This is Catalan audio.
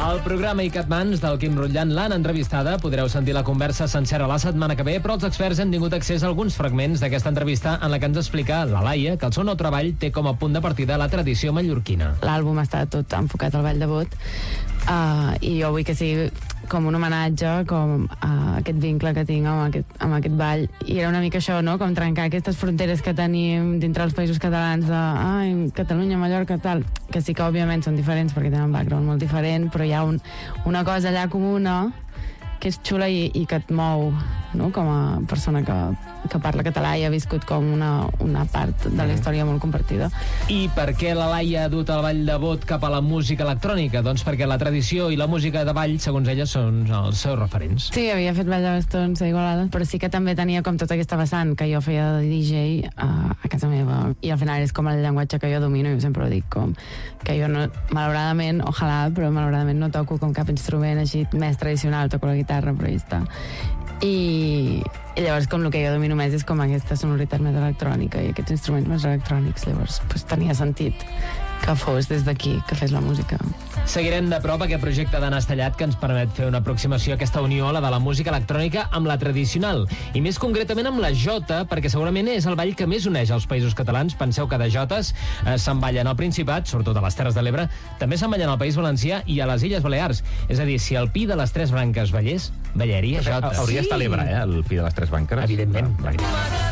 Al programa Icatmans del Quim Rutllant, l'Anna entrevistada, podreu sentir la conversa sencera la setmana que ve, però els experts han tingut accés a alguns fragments d'aquesta entrevista en la que ens explica la Laia que el seu nou treball té com a punt de partida la tradició mallorquina. L'àlbum està tot enfocat al Ball de Bot i jo vull que sigui com un homenatge com a aquest vincle que tinc amb aquest ball, i era una mica això, no? Com trencar aquestes fronteres que tenim dintre els països catalans de Catalunya, Mallorca, tal, que sí que òbviament són diferents perquè tenen un background molt diferent, però hi ha una cosa allà comuna que és xula i que et mou, no? Com a persona que parla català i ha viscut com una part de la història molt compartida. I per què la Laia ha dut el Ball de Bot cap a la música electrònica? Doncs perquè la tradició i la música de ball, segons ella, són els seus referents. Sí, havia fet ball de bastons a Igualada, però sí que també tenia com tota aquesta vessant que jo feia de DJ a casa meva, i al final és com el llenguatge que jo domino, i jo sempre ho dic, com que jo no, malauradament, però malauradament no toco com cap instrument així més tradicional, toco la guitarra, però ja està. I llavors com el que jo domino més és com aquesta sonoritat més electrònica i aquests instruments més electrònics, llavors pues, tenia sentit que fos des d'aquí que fes la música. Seguirem de prop aquest projecte d'Anna Estellat que ens permet fer una aproximació a aquesta unió, la de la música electrònica amb la tradicional, i més concretament amb la jota, perquè segurament és el ball que més uneix els països catalans. Penseu que de jotes se'n ballen al Principat, sobretot a les Terres de l'Ebre, també se'n ballen al País Valencià i a les Illes Balears. És a dir, si el pi de les tres branques ballés, ballaria jota. Hauria d'estar a l'Ebre, el pi de les tres branques. Evidentment.